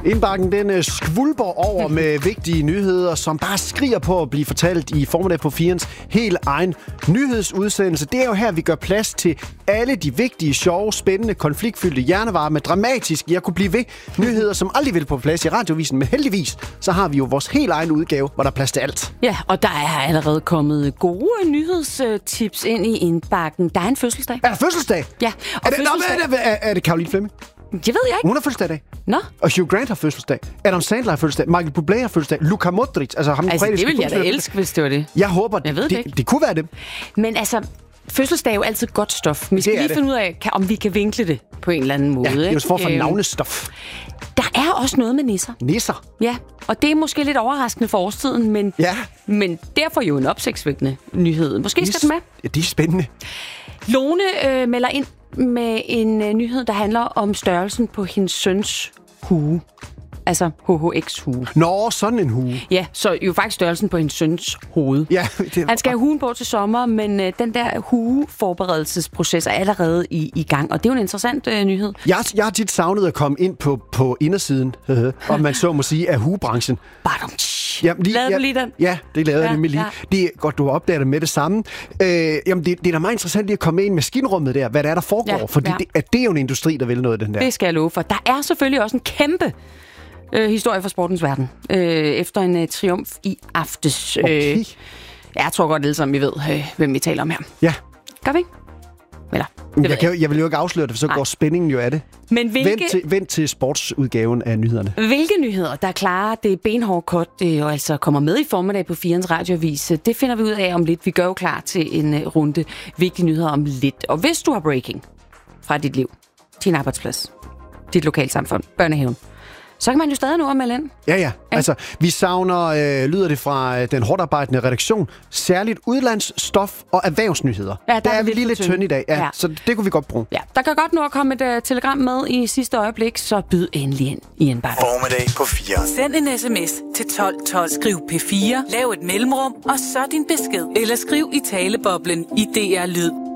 Indbakken den skvulper over med vigtige nyheder, som bare skriger på at blive fortalt i formiddag på 4's helt egen nyhedsudsendelse. Det er jo her, vi gør plads til alle de vigtige, sjove, spændende, konfliktfyldte, hjernevarme, dramatiske, jeg kunne blive ved, nyheder, som aldrig vil på plads i radiovisen. Men heldigvis, så har vi jo vores helt egen udgave, hvor der er plads til alt. Ja, og der er allerede kommet gode nyhedstips ind i indbakken. Der er en fødselsdag. Er der fødselsdag? Ja. Og Er det Caroline Fleming? Det ved jeg ikke. Hun har fødselsdag i dag. Nå. Og Hugh Grant har fødselsdag. Adam Sandler har fødselsdag. Michael Bublé har fødselsdag. Luka Modric. Altså det ville jeg da elske, hvis det var det. Jeg håber, det kunne være det. Men altså, fødselsdag er jo altid godt stof. Vi skal lige finde ud af, om vi kan vinkle det på en eller anden måde. Ja, det er jo for navnestof. Der er også noget med nisser. Nisser? Ja, og det er måske lidt overraskende for årstiden, men derfor jo en opsigtsvækkende nyhed. Måske skal den med. Ja, det er spændende. Lone melder ind med en nyhed, der handler om størrelsen på hendes søns hue. Altså HHX-hue. Nå, sådan en hue. Ja, så jo faktisk størrelsen på hendes søns hoved. Ja, Han skal have huen på til sommer, men den der hueforberedelsesproces er allerede i gang, og det er jo en interessant nyhed. Jeg har tit savnet at komme ind på indersiden, om man så må sige, af huebranchen. Lavede du lige den? Ja, det lavede jeg nemlig lige. Ja. Det er godt, du har opdaget det med det samme. Det er da meget interessant lige at komme ind i maskinrummet der, hvad der er, der foregår. Fordi det er jo en industri, der vil noget, den der. Det skal jeg love for. Der er selvfølgelig også en kæmpe historie fra sportens verden. Efter en triumf i aftes. Okay. Jeg tror godt alle sammen, vi ved, hvem vi taler om her. Ja. Gør vi ikke? Eller, jeg vil jo ikke afsløre det, for så går spændingen jo af det. Men vent til sportsudgaven af nyhederne. Hvilke nyheder, der klarer det benhårde cut, og altså kommer med i formiddag på 4's radioavis, det finder vi ud af om lidt. Vi gør jo klar til en runde vigtige nyheder om lidt. Og hvis du har breaking fra dit liv, din arbejdsplads, dit lokalsamfund, børnehaven, så kan man jo stadig nå at melde ind. Ja. Altså, vi savner, lyder det fra den hårdt arbejdende redaktion, særligt udlandsstof og erhvervsnyheder. Ja, der er vi lige lidt tynde i dag, så det kunne vi godt bruge. Ja, der kan godt nå at komme et telegram med i sidste øjeblik, så byd endelig ind i indbakken. Formiddag på 4. Send en sms til 1212, skriv P4, lav et mellemrum, og så din besked. Eller skriv i taleboblen i DR Lyd.